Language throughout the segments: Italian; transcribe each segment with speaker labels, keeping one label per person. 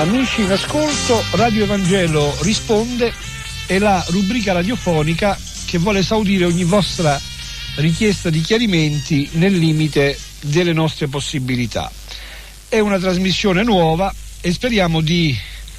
Speaker 1: Amici in ascolto, Radio Evangelo risponde è la rubrica radiofonica che vuole esaudire ogni vostra richiesta di chiarimenti nel limite delle nostre possibilità. È una trasmissione nuova e speriamo di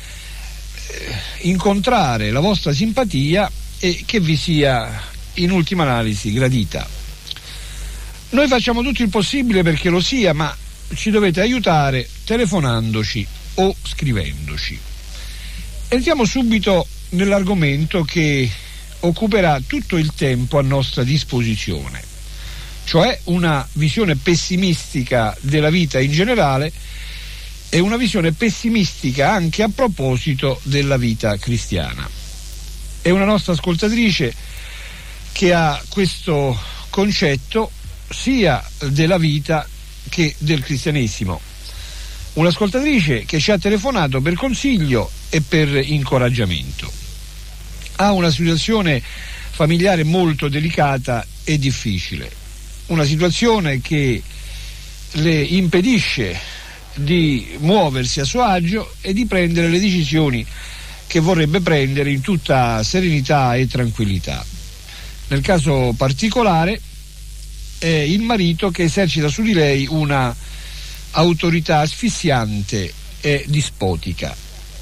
Speaker 1: incontrare la vostra simpatia e che vi sia in ultima analisi gradita. Noi facciamo tutto il possibile perché lo sia, ma ci dovete aiutare telefonandoci o scrivendoci. Entriamo subito nell'argomento che occuperà tutto il tempo a nostra disposizione, cioè una visione pessimistica della vita in generale e una visione pessimistica anche a proposito della vita cristiana. È una nostra ascoltatrice che ha questo concetto sia della vita che del cristianesimo. Un'ascoltatrice che ci ha telefonato per consiglio e per incoraggiamento. Ha una situazione familiare molto delicata e difficile, una situazione che le impedisce di muoversi a suo agio e di prendere le decisioni che vorrebbe prendere in tutta serenità e tranquillità. Nel caso particolare è il marito che esercita su di lei una autorità asfissiante e dispotica.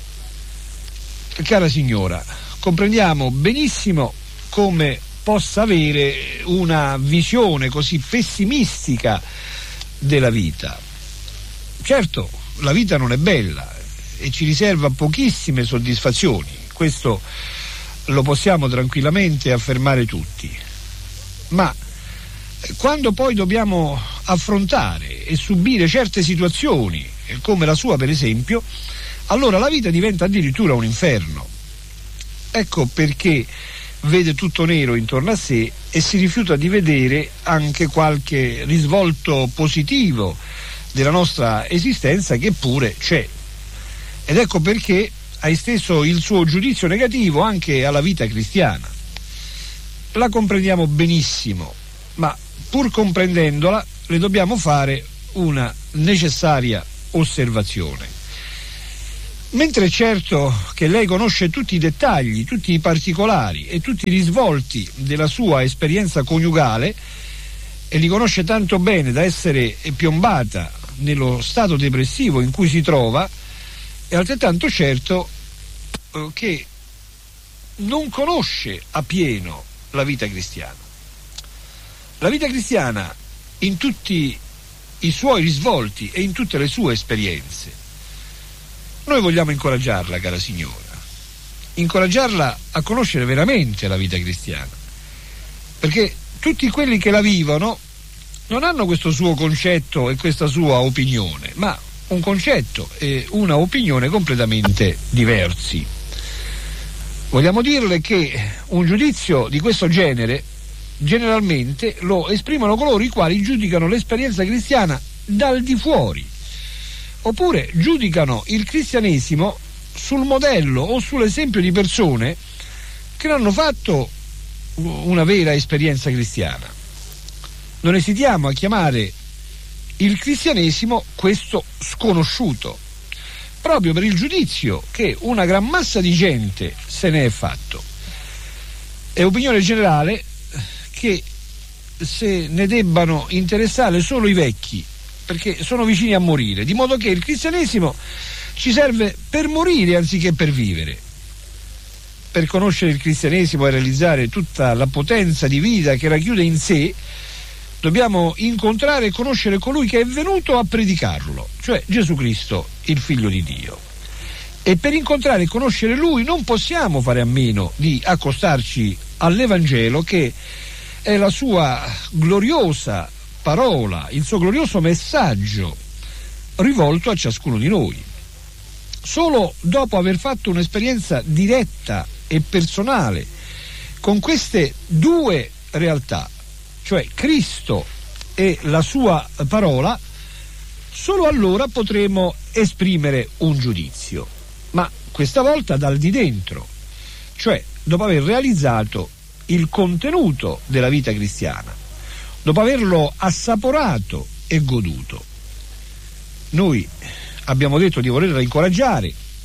Speaker 1: Cara signora, comprendiamo benissimo come possa avere una visione così pessimistica della vita. Certo, la vita non è bella e ci riserva pochissime soddisfazioni, questo lo possiamo tranquillamente affermare tutti, ma quando poi dobbiamo affrontare e subire certe situazioni, come la sua per esempio, allora la vita diventa addirittura un inferno. Ecco perché vede tutto nero intorno a sé e si rifiuta di vedere anche qualche risvolto positivo della nostra esistenza che pure c'è. Ed ecco perché ha esteso il suo giudizio negativo anche alla vita cristiana. La comprendiamo benissimo, ma pur comprendendola le dobbiamo fare una necessaria osservazione. Mentre è certo che lei conosce tutti i dettagli, tutti i particolari e tutti i risvolti della sua esperienza coniugale e li conosce tanto bene da essere piombata nello stato depressivo in cui si trova, è altrettanto certo che non conosce appieno la vita cristiana. La vita cristiana in tutti i suoi risvolti e in tutte le sue esperienze. Noi vogliamo incoraggiarla, cara signora, incoraggiarla a conoscere veramente la vita cristiana, perché tutti quelli che la vivono non hanno questo suo concetto e questa sua opinione, ma un concetto e una opinione completamente diversi. Vogliamo dirle che un giudizio di questo genere generalmente lo esprimono coloro i quali giudicano l'esperienza cristiana dal di fuori, oppure giudicano il cristianesimo sul modello o sull'esempio di persone che non hanno fatto una vera esperienza cristiana. Non esitiamo a chiamare il cristianesimo questo sconosciuto, proprio per il giudizio che una gran massa di gente se ne è fatto. È opinione generale che se ne debbano interessare solo i vecchi, perché sono vicini a morire, di modo che il cristianesimo ci serve per morire anziché per vivere. Per conoscere il cristianesimo e realizzare tutta la potenza di vita che racchiude in sé, dobbiamo incontrare e conoscere colui che è venuto a predicarlo, cioè Gesù Cristo, il Figlio di Dio. E per incontrare e conoscere Lui non possiamo fare a meno di accostarci all'Evangelo, che è la sua gloriosa parola, il suo glorioso messaggio rivolto a ciascuno di noi. Solo dopo aver fatto un'esperienza diretta e personale con queste due realtà, cioè Cristo e la sua parola, solo allora potremo esprimere un giudizio, ma questa volta dal di dentro, cioè dopo aver realizzato il contenuto della vita cristiana, dopo averlo assaporato e goduto. Noi abbiamo detto di volerla incoraggiare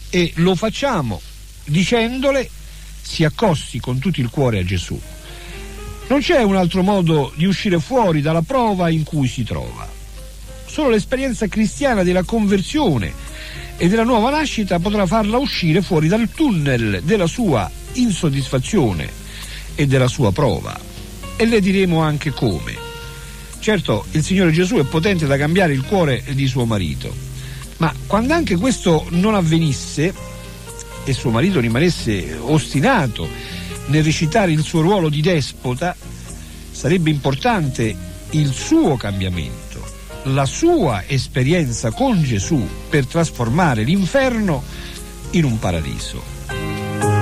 Speaker 1: e lo facciamo dicendole: si accosti con tutto il cuore a Gesù. Non c'è un altro modo di uscire fuori dalla prova in cui si trova. Solo l'esperienza cristiana della conversione e della nuova nascita potrà farla uscire fuori dal tunnel della sua insoddisfazione e della sua prova. E le diremo anche come. Certo, il Signore Gesù è potente da cambiare il cuore di suo marito, ma quando anche questo non avvenisse e suo marito rimanesse ostinato nel recitare il suo ruolo di despota, sarebbe importante il suo cambiamento, la sua esperienza con Gesù per trasformare l'inferno in un paradiso.